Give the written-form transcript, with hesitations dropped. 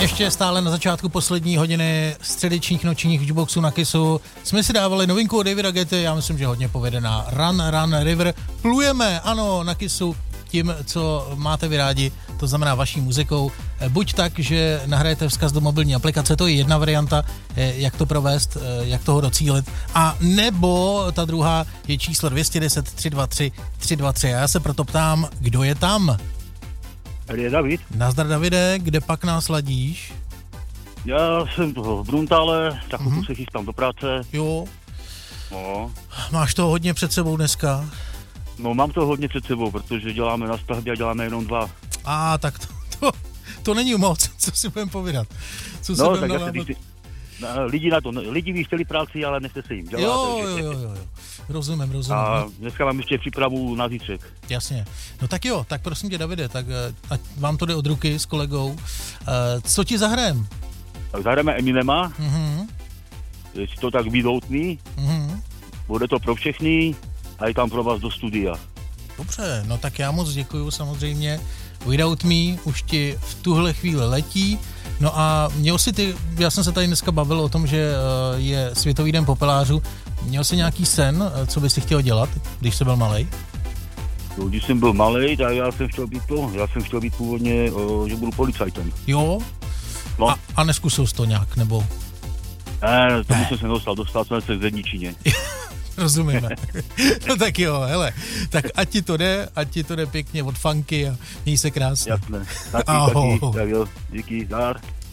Ještě stále na začátku poslední hodiny středečních nočních jukeboxů na Kissu jsme si dávali novinku od Davida Guetty, já myslím, že hodně povedená. Run River. Plujeme, ano, na Kissu tím, co máte vy rádi, to znamená vaší muzikou. Buď tak, že nahrajete vzkaz do mobilní aplikace, to je jedna varianta, jak to provést, jak toho docílit. A nebo ta druhá je číslo 210 323 323. A já se proto ptám, kdo je tam? Tady je David. Nazdar, Davide, kde pak nás ladíš? Já jsem toho v Bruntále, tak se chystám do práce. Jo. No. Máš toho hodně před sebou dneska? No, mám to hodně před sebou, protože děláme na stavbě a děláme jenom 2. Tak to není moc, co si budeme povídat. No, tak lidi by chtěli práci, ale nechce se jim dělat. Jo. Rozumím. A dneska mám ještě přípravu na zítřek. Jasně. No tak jo, tak prosím tě, Davide, tak ať vám to jde od ruky s kolegou. Co ti zahrajem? Tak zahrajeme Eminema. Jestli to tak Without Me. Bude to pro všechny a je tam pro vás do studia. Dobře, no tak já moc děkuju samozřejmě. Without Me už ti v tuhle chvíli letí. No a já jsem se tady dneska bavil o tom, že je Světový den popelářů. Měl jsi nějaký sen, co bys si chtěl dělat, když jsi byl malej? No, když jsem byl malej, tak já jsem chtěl být původně, že budu policajtem. Jo? No. A neskusil jsi to nějak, nebo? Ne, tomu jsem se dostal jsem se k zedničině. Rozumíme. No tak jo, hele, tak ať ti to jde pěkně od funky a měj se krásně. Jasné. Taky, tak jo, díky, zdar.